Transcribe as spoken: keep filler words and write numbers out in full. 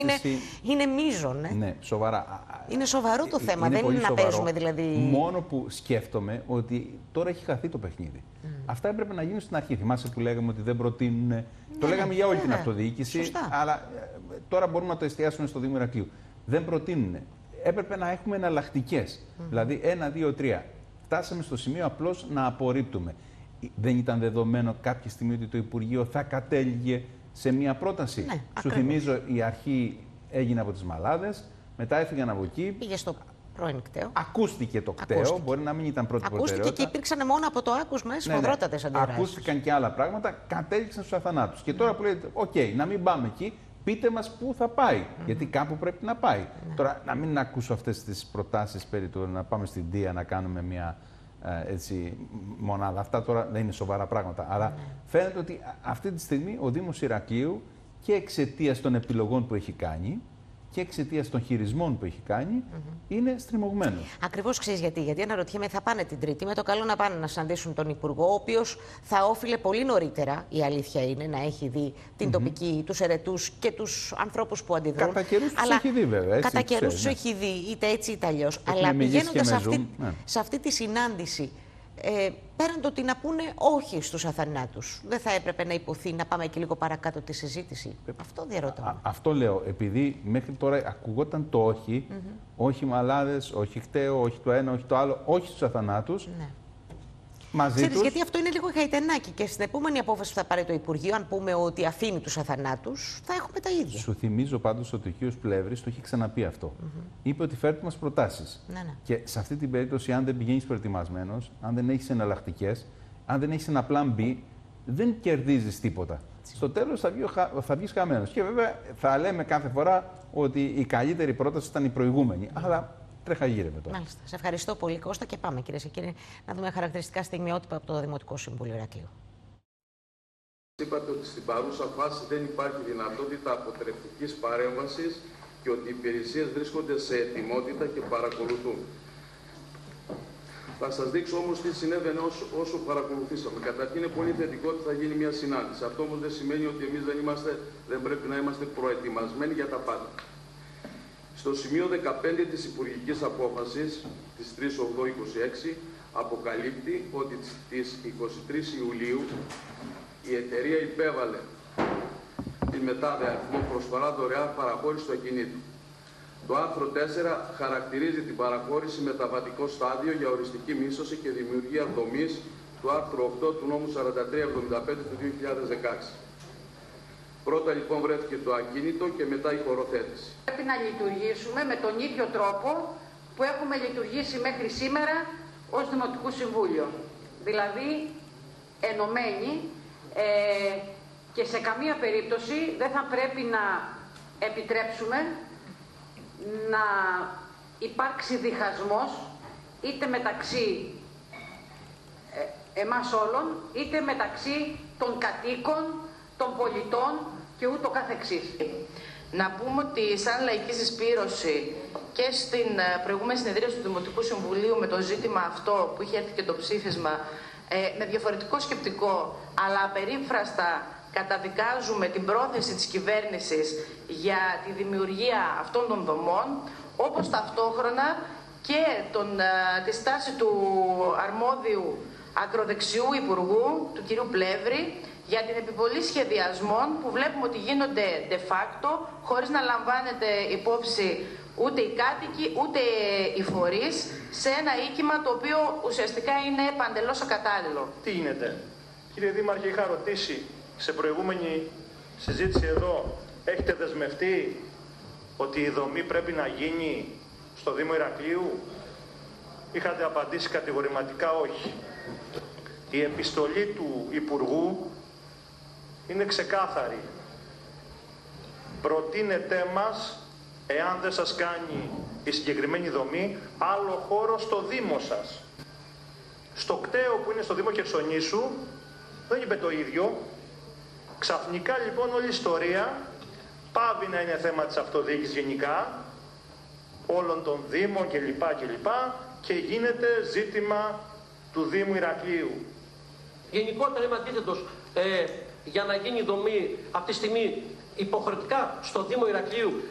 Είναι, είναι μείζον, ε. Ναι, σοβαρά. Είναι σοβαρό το θέμα, είναι δεν είναι να σοβαρό, παίζουμε δηλαδή. Μόνο που σκέφτομαι ότι τώρα έχει χαθεί το παιχνίδι. Mm. Αυτά έπρεπε να γίνουν στην αρχή. Θυμάσαι που λέγαμε ότι δεν προτείνουν. Ναι, το λέγαμε ναι, για όλη ναι, την αυτοδιοίκηση. Σωστά. Αλλά τώρα μπορούμε να το εστιάσουμε στο Δήμο Ηρακλείου. Δεν προτείνουν. Έπρεπε να έχουμε εναλλακτικές. Mm. Δηλαδή, ένα, δύο, τρία. Φτάσαμε στο σημείο απλώς να απορρίπτουμε. Δεν ήταν δεδομένο κάποια στιγμή ότι το Υπουργείο θα κατέληγε σε μια πρόταση. Ναι, Σου θυμίζω, η αρχή έγινε από τις Μαλάδες, μετά έφυγαν από εκεί. Πήγε στο πρώην κτέο. Ακούστηκε το κτέο, ακούστηκε. Μπορεί να μην ήταν πρώτη ακούστηκε προτεραιότητα. Ακούστηκε και υπήρξαν μόνο από το άκουσμα σφοδρότατες ναι, ναι. αντιδράσεις. Ακούστηκαν και άλλα πράγματα, κατέληξαν στους αθανάτους. Και τώρα που λέτε, οκ, okay, να μην πάμε εκεί, πείτε μας πού θα πάει. Mm. Γιατί κάπου πρέπει να πάει. Mm. Τώρα, να μην ακούσω αυτές τις προτάσεις περί του να πάμε στην Δία να κάνουμε μια. Έτσι, μονάδα. Αυτά τώρα δεν είναι σοβαρά πράγματα. Αλλά mm. φαίνεται ότι αυτή τη στιγμή ο Δήμος Ηρακλείου και εξαιτίας των επιλογών που έχει κάνει και εξαιτίας των χειρισμών που έχει κάνει mm-hmm. είναι στριμωγμένος. Ακριβώς ξέρεις γιατί. Γιατί αναρωτιέμαι, θα πάνε την Τρίτη με το καλό να πάνε να συναντήσουν τον Υπουργό, ο οποίος θα όφιλε πολύ νωρίτερα, η αλήθεια είναι, να έχει δει την mm-hmm. τοπική, τους ερετούς και τους ανθρώπους που αντιδρούν. Κατά καιρούς τους έχει δει, βέβαια. Έτσι, κατά καιρούς τους ναι. έχει δει, είτε έτσι είτε αλλιώς. Αλλά πηγαίνοντας σε αυτή, ναι. σε αυτή τη συνάντηση. Ε, πέραν το ότι να πούνε όχι στους αθανάτους, δεν θα έπρεπε να υποθεί να πάμε και λίγο παρακάτω τη συζήτηση. Αυτό διαρωτώ. Αυτό λέω. Επειδή μέχρι τώρα ακουγόταν το όχι, mm-hmm. όχι Μαλάδες, όχι κτέο, όχι το ένα, όχι το άλλο, όχι στους αθανάτους. Ναι. Μαζί Ξέρεις, τους... γιατί αυτό είναι λίγο χαϊτενάκι και στην επόμενη απόφαση που θα πάρει το Υπουργείο, αν πούμε ότι αφήνει τους αθανάτους, θα έχουμε τα ίδια. Σου θυμίζω πάντως ότι ο κ. Πλεύρης το έχει ξαναπεί αυτό. Mm-hmm. Είπε ότι φέρτε μας προτάσεις. Ναι, ναι. Και σε αυτή την περίπτωση, αν δεν πηγαίνεις προετοιμασμένος, αν δεν έχεις εναλλακτικές, αν δεν έχεις ένα plan B, δεν κερδίζεις τίποτα. Έτσι. Στο τέλος θα, βγει, θα βγεις χαμένος. Και βέβαια θα λέμε κάθε φορά ότι η καλύτερη πρόταση ήταν η προηγούμενη. Mm-hmm. Αλλά τρέχα γύρευε τώρα. Μάλιστα. Σε ευχαριστώ πολύ, Κώστα, και πάμε, κυρίες και κύριοι, να δούμε χαρακτηριστικά στιγμιότυπα από το Δημοτικό Συμβούλιο Ηρακλείου. Είπατε ότι στην παρούσα φάση δεν υπάρχει δυνατότητα αποτρεπτικής παρέμβασης και ότι οι υπηρεσίες βρίσκονται σε ετοιμότητα και παρακολουθούν. Θα σας δείξω όμως τι συνέβαινε όσο, όσο παρακολουθήσαμε. Καταρχήν είναι πολύ θετικό ότι θα γίνει μια συνάντηση. Αυτό όμως δεν σημαίνει ότι εμείς δεν, είμαστε, δεν πρέπει να είμαστε προετοιμασμένοι για τα πάντα. Στο σημείο δεκαπέντε της Υπουργικής Απόφασης της τρεις ογδόη είκοσι έξι αποκαλύπτει ότι στις εικοστή τρίτη Ιουλίου η εταιρεία υπέβαλε τη μετάδε αριθμό προσφορά δωρεάν παραχώρηση του ακινήτου. Το άρθρο τέσσερα χαρακτηρίζει την παραχώρηση μεταβατικό στάδιο για οριστική μίσθωση και δημιουργία δομής του άρθρου οκτώ του νόμου σαράντα τρία εβδομήντα πέντε του δύο χιλιάδες δεκαέξι. Πρώτα λοιπόν βρέθηκε το ακίνητο και μετά η χωροθέτηση. Πρέπει να λειτουργήσουμε με τον ίδιο τρόπο που έχουμε λειτουργήσει μέχρι σήμερα ως Δημοτικό Συμβούλιο. Δηλαδή ενωμένοι ε, και σε καμία περίπτωση δεν θα πρέπει να επιτρέψουμε να υπάρξει διχασμός είτε μεταξύ ε, εμάς όλων, είτε μεταξύ των κατοίκων, των πολιτών και ούτω καθεξής. Να πούμε ότι σαν λαϊκή συσπήρωση και στην προηγούμενη συνεδρίαση του Δημοτικού Συμβουλίου με το ζήτημα αυτό που είχε έρθει και το ψήφισμα ε, με διαφορετικό σκεπτικό αλλά απερίφραστα καταδικάζουμε την πρόθεση της κυβέρνησης για τη δημιουργία αυτών των δομών, όπως ταυτόχρονα και τον, τη στάση του αρμόδιου ακροδεξιού Υπουργού, του κυρίου Πλεύρη, για την επιβολή σχεδιασμών που βλέπουμε ότι γίνονται de facto, χωρίς να λαμβάνεται υπόψη ούτε οι κάτοικοι, ούτε οι φορείς, σε ένα οίκημα το οποίο ουσιαστικά είναι παντελώς ακατάλληλο. Τι γίνεται? Κύριε Δήμαρχε, είχα ρωτήσει σε προηγούμενη συζήτηση εδώ, έχετε δεσμευτεί ότι η δομή πρέπει να γίνει στο Δήμο Ηρακλείου? Είχατε απαντήσει κατηγορηματικά όχι. Η επιστολή του Υπουργού είναι ξεκάθαρη. Προτείνετε μας, εάν δεν σας κάνει η συγκεκριμένη δομή, άλλο χώρο στο Δήμο σας. Στο κτέο που είναι στο Δήμο Χερσονήσου δεν είπε το ίδιο. Ξαφνικά λοιπόν όλη η ιστορία πάβει να είναι θέμα της αυτοδιοίκησης γενικά, όλων των Δήμων κλπ. κλπ. Και γίνεται ζήτημα του Δήμου Ηρακλείου. Γενικότερα είμαι αντίθετος ε, για να γίνει δομή από τη στιγμή υποχρεωτικά στο Δήμο Ηρακλείου